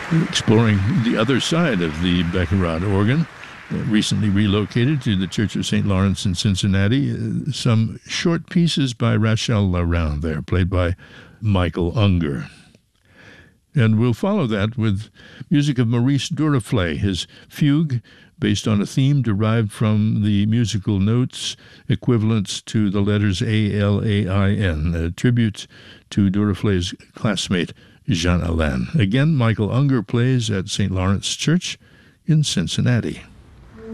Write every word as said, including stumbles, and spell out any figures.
exploring the other side of the Baccarat organ, uh, recently relocated to the Church of Saint Lawrence in Cincinnati. Uh, some short pieces by Rachel Larrain there, played by Michael Unger. And we'll follow that with music of Maurice Duruflé, his fugue based on a theme derived from the musical notes equivalents to the letters A L A I N, a tribute to Duruflé's classmate Jean Alain. Again, Michael Unger plays at Saint Lawrence Church in Cincinnati.